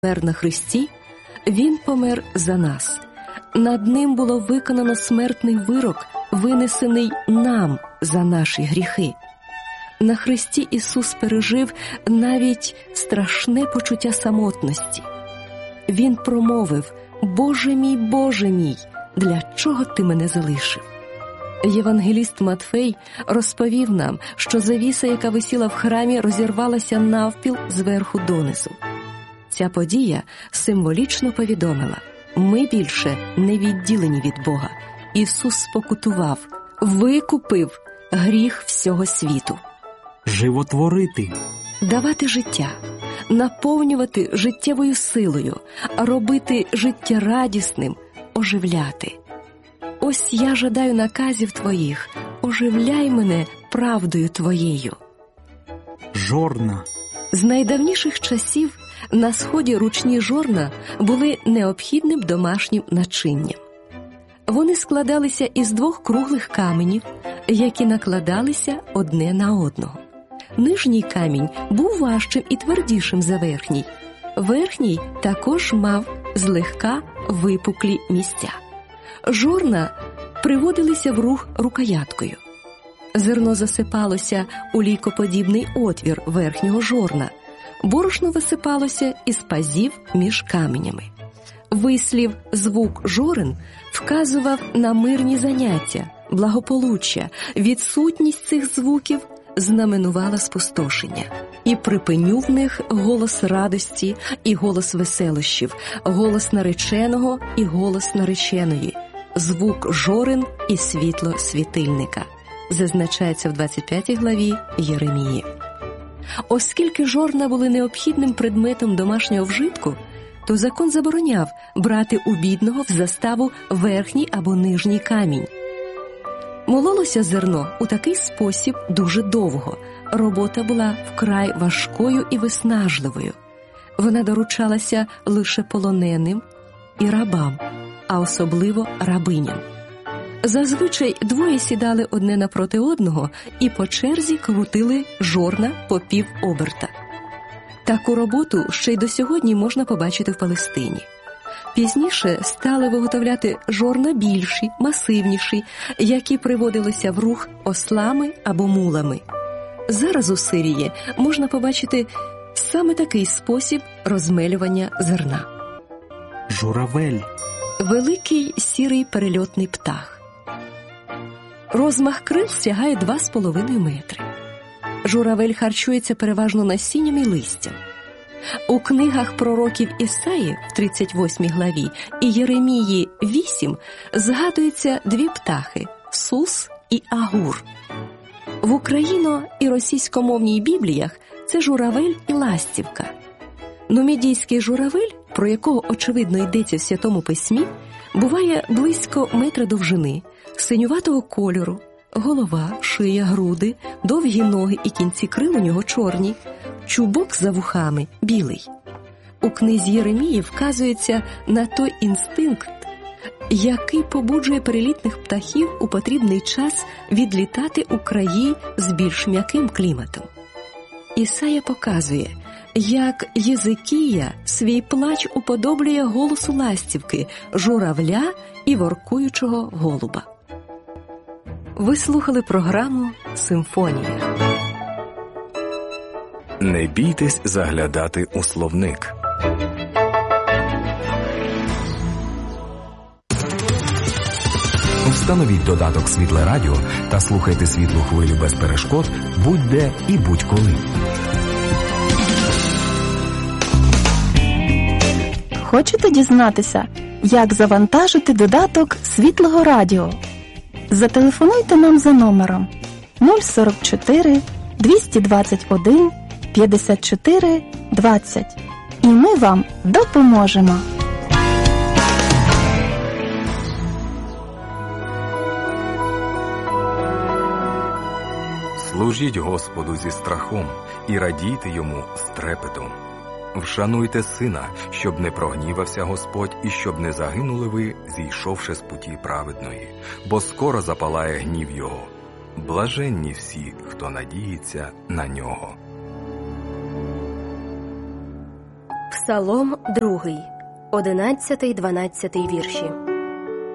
помер на хресті, Він помер за нас. Над Ним було виконано смертний вирок, винесений нам за наші гріхи. На хресті Ісус пережив навіть страшне почуття самотності. Він промовив: Боже мій, для чого ти мене залишив?» Євангеліст Матфей розповів нам, що завіса, яка висіла в храмі, розірвалася навпіл зверху донизу. Ця подія символічно повідомила: ми більше не відділені від Бога. Ісус спокутував, викупив гріх всього світу. Животворити. Давати життя, наповнювати життєвою силою, робити життя радісним, оживляти. Ось я жадаю наказів Твоїх, оживляй мене правдою Твоєю. Жорна. З найдавніших часів на Сході ручні жорна були необхідним домашнім начинням. Вони складалися із 2 круглих каменів, які накладалися одне на одного. Нижній камінь був важчим і твердішим за верхній. Верхній також мав злегка випуклі місця. Жорна приводилися в рух рукояткою. Зерно засипалося у лійкоподібний отвір верхнього жорна. Борошно висипалося із пазів між каменями. Вислів «звук жорен» вказував на мирні заняття, благополуччя. Відсутність цих звуків знаменувала спустошення. І припиню в них голос радості і голос веселощів, голос нареченого і голос нареченої, звук жорен і світло світильника, зазначається в 25 главі Єремії. Оскільки жорна були необхідним предметом домашнього вжитку, то закон забороняв брати у бідного в заставу верхній або нижній камінь. Мололося зерно у такий спосіб дуже довго. Робота була вкрай важкою і виснажливою. Вона доручалася лише полоненим і рабам, а особливо рабиням. Зазвичай 2 сідали одне напроти одного і по черзі крутили жорна по пів оберта. Таку роботу ще й до сьогодні можна побачити в Палестині. Пізніше стали виготовляти жорна більші, масивніші, які приводилися в рух ослами або мулами. Зараз у Сирії можна побачити саме такий спосіб розмелювання зерна. Журавель. Великий сірий перельотний птах. Розмах крил сягає 2,5 метри. Журавель харчується переважно насінням і листям. У книгах пророків Ісаї в 38 главі і Єремії 8 згадуються 2 птахи – сус і агур. В україно- і російськомовній бібліях це журавель і ластівка. Нумідійський журавель, про якого очевидно йдеться в Святому Письмі, буває близько метра довжини, синюватого кольору, голова, шия, груди, довгі ноги і кінці крил у нього чорні, чубок за вухами білий. У книзі Єремії вказується на той інстинкт, який побуджує перелітних птахів у потрібний час відлітати у краї з більш м'яким кліматом. Ісая показує, як Єзикія свій плач уподоблює голосу ластівки, журавля і воркуючого голуба. Ви слухали програму «Симфонія». Не бійтесь заглядати у словник. Встановіть додаток «Світле радіо» та слухайте «Світлу хвилю» без перешкод будь-де і будь-коли. Хочете дізнатися, як завантажити додаток «Світлого радіо»? Зателефонуйте нам за номером 044 221 54 20 і ми вам допоможемо. Служіть Господу зі страхом і радійте Йому з трепетом. Вшануйте Сина, щоб не прогнівався Господь і щоб не загинули ви, зійшовши з путі праведної, бо скоро запалає гнів Його. Блаженні всі, хто надіється на Нього. Псалом 2, 11-12 вірші.